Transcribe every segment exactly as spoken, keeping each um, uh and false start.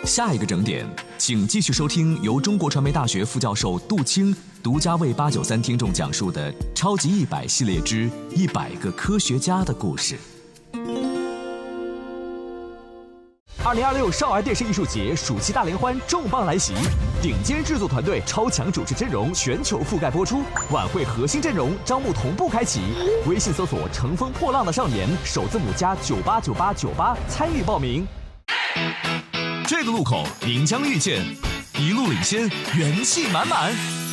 下一个整点，请继续收听由中国传媒大学副教授杜青独家为八九三听众讲述的《超级一百系列之一百个科学家的故事》。二零二六少儿电视艺术节暑期大联欢重磅来袭，顶尖制作团队、超强主持阵容全球覆盖播出，晚会核心阵容招募同步开启。微信搜索“乘风破浪的少年”，首字母加九八九八九八参与报名。这个路口您将遇见一路领先，元气满满。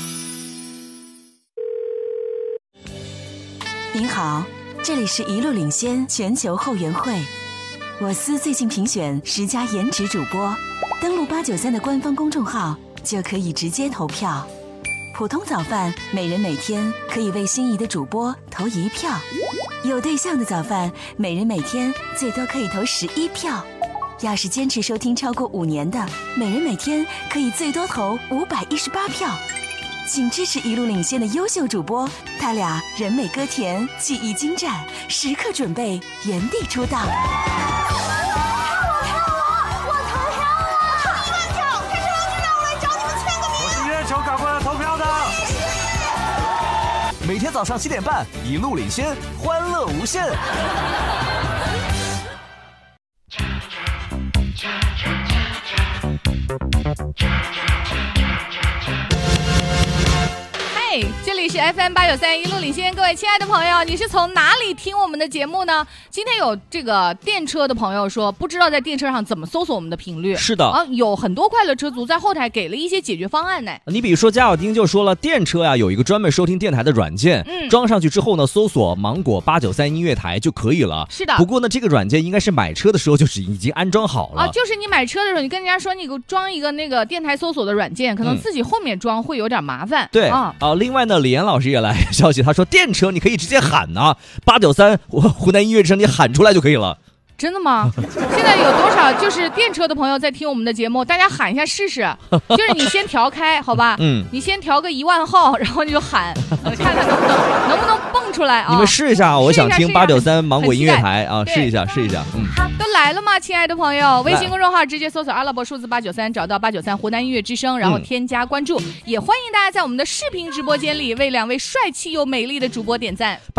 您好，这里是一路领先全球后援会。我司最近评选十佳颜值主播，登录八九三的官方公众号就可以直接投票。普通早饭每人每天可以为心仪的主播投一票，有对象的早饭每人每天最多可以投十一票。要是坚持收听超过五年的，每人每天可以最多投五百一十八票。请支持一路领先的优秀主播，他俩人美歌甜，技艺精湛，时刻准备原地出道。 每天早上七点半，一路领先，欢乐无限。 嗨，这里是 F M 八九三一路领先，各位亲爱的朋友，你是从哪里听我们的节目呢？今天有这个电车的朋友说，不知道在电车上怎么搜索我们的频率。 是的啊，有很多快乐车族在后台给了一些解决方案呢。 你比如说贾小丁就说了，电车呀有一个专门收听电台的软件，嗯，装上去之后呢，搜索芒果八九三音乐台就可以了。 是的。 不过呢，这个软件应该是买车的时候就是已经安装好了。 啊，就是你买车的时候，你跟人家说你给我装一个那个电台搜索的软件，可能自己后面装会有点麻烦。 嗯、对啊、呃。另外呢，李岩老师也来消息，他说电车你可以直接喊呐、啊，八九三湖南音乐之声你喊出来就可以了。 真的吗？现在有多少就是电车的朋友在听我们的节目？大家喊一下试试。就是你先调开，好吧？嗯，你先调个一万号，然后你就喊，看看能不能能不能蹦出来啊？ 你们试一下，我想听八九三芒果音乐台啊，试一下，试一下。嗯， 都来了吗，亲爱的朋友？微信公众号直接搜索阿拉伯数字八九三，找到八九三湖南音乐之声，然后添加关注。嗯、也欢迎大家在我们的视频直播间里为两位帅气又美丽的主播点赞。